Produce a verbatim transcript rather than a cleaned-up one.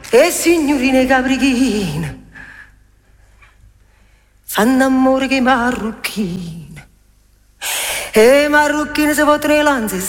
e signorine caprichine fanno amore che i marrucchini e i marrucchini si vogliono le lanze